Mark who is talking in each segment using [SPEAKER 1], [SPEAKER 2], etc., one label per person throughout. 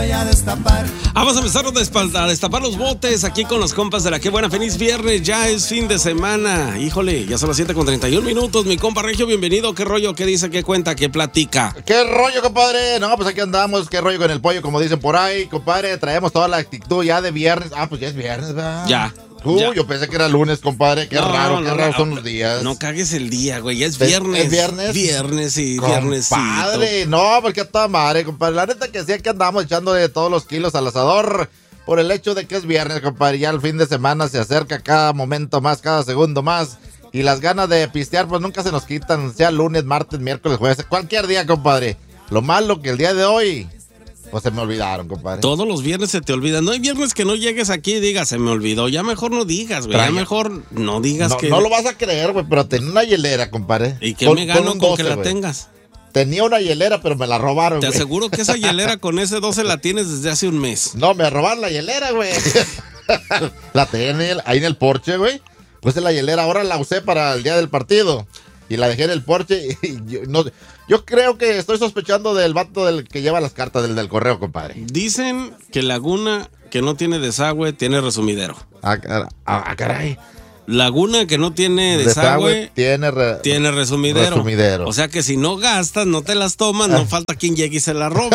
[SPEAKER 1] Vamos a empezar a destapar los botes aquí con los compas de la Qué Buena. Feliz viernes, ya es fin de semana. Híjole, ya son las 7:31. Mi compa Regio, bienvenido. ¿Qué rollo? ¿Qué dice? ¿Qué cuenta? ¿Qué platica?
[SPEAKER 2] ¿Qué rollo, compadre? No, pues aquí andamos. ¿Qué rollo con el pollo? Como dicen por ahí, compadre. Traemos toda la actitud ya de viernes. Pues ya es viernes, ¿verdad?
[SPEAKER 1] Ya.
[SPEAKER 2] Yo pensé que era lunes, compadre. Qué raro son los días.
[SPEAKER 1] No cagues el día, güey. Ya es viernes.
[SPEAKER 2] ¿Es viernes?
[SPEAKER 1] Viernes y viernesito.
[SPEAKER 2] Compadre, no, porque a toda madre, compadre. La neta que sí, aquí andamos echándole todos los kilos al asador por el hecho de que es viernes, compadre. Ya el fin de semana se acerca cada momento más, cada segundo más. Y las ganas de pistear, pues nunca se nos quitan. Sea lunes, martes, miércoles, jueves, cualquier día, compadre. Lo malo que el día de hoy... pues se me olvidaron, compadre.
[SPEAKER 1] Todos los viernes se te olvidan. No hay viernes que no llegues aquí y digas, se me olvidó. Ya mejor no digas, güey. Ya mejor no digas que...
[SPEAKER 2] No lo vas a creer, güey, pero tenía una hielera, compadre.
[SPEAKER 1] ¿Y qué me gano con que la tengas?
[SPEAKER 2] Tenía una hielera, pero me la robaron, güey.
[SPEAKER 1] Te aseguro que esa hielera con ese 12 la tienes desde hace un mes.
[SPEAKER 2] No, me robaron la hielera, güey. La tenía ahí en el porche, güey. Puse la hielera, ahora la usé para el día del partido. Y la dejé en el porche y yo creo que estoy sospechando del vato del que lleva las cartas del correo, compadre.
[SPEAKER 1] Dicen que Laguna que no tiene desagüe tiene resumidero.
[SPEAKER 2] Caray.
[SPEAKER 1] Laguna que no tiene desagüe tiene resumidero. O sea que si no gastas, no te las tomas, no falta quien llegue y se la robe.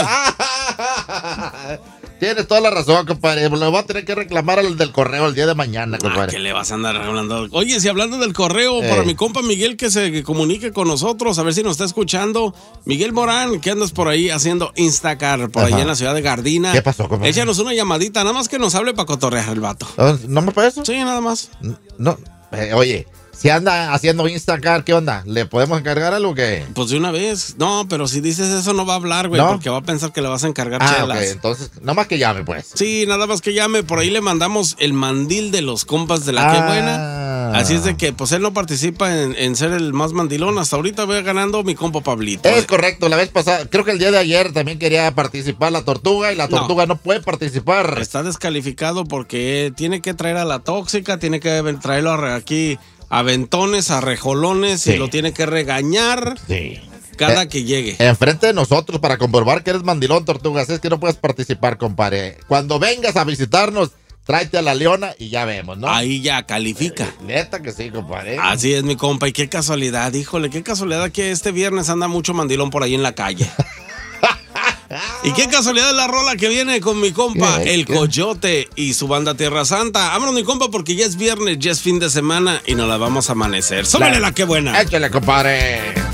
[SPEAKER 2] Tienes toda la razón, compadre. Lo voy a tener que reclamar al del correo el día de mañana, compadre.
[SPEAKER 1] ¿Qué le vas a andar hablando? Oye, si hablando del correo, para mi compa Miguel que se comunique con nosotros, a ver si nos está escuchando. Miguel Morán, que andas por ahí haciendo Instacar, por allá en la ciudad de Gardina.
[SPEAKER 2] ¿Qué pasó, compadre?
[SPEAKER 1] Échanos una llamadita, nada más que nos hable para cotorrear el vato.
[SPEAKER 2] ¿No me parece?
[SPEAKER 1] Sí, nada más.
[SPEAKER 2] No, oye... si anda haciendo Instacar, ¿qué onda? ¿Le podemos encargar algo que?
[SPEAKER 1] Pues de una vez. No, pero si dices eso no va a hablar, güey, ¿no? Porque va a pensar que le vas a encargar chelas.
[SPEAKER 2] Ok, entonces, nada más que llame, pues.
[SPEAKER 1] Sí, nada más que llame. Por ahí le mandamos el mandil de los compas de la Qué Buena. Así es de que, pues, él no participa en ser el más mandilón. Hasta ahorita voy ganando mi compa Pablito.
[SPEAKER 2] Es correcto, la vez pasada, creo que el día de ayer también quería participar la Tortuga y la Tortuga no puede participar.
[SPEAKER 1] Está descalificado porque tiene que traer a la Tóxica, tiene que traerlo aquí... aventones, arrejolones, y lo tiene que regañar cada que llegue.
[SPEAKER 2] Enfrente de nosotros para comprobar que eres mandilón, Tortugas. Es que no puedes participar, compadre. Cuando vengas a visitarnos, tráete a la Leona y ya vemos, ¿no?
[SPEAKER 1] Ahí ya califica.
[SPEAKER 2] Neta que sí, compadre.
[SPEAKER 1] Así es, mi compa. Y qué casualidad, híjole, qué casualidad que este viernes anda mucho mandilón por ahí en la calle. Y qué casualidad la rola que viene con mi compa, el Coyote y su banda Tierra Santa. Vámonos, mi compa, porque ya es viernes, ya es fin de semana y nos la vamos a amanecer. ¡Súbele la Qué Buena!
[SPEAKER 2] Échale, compadre.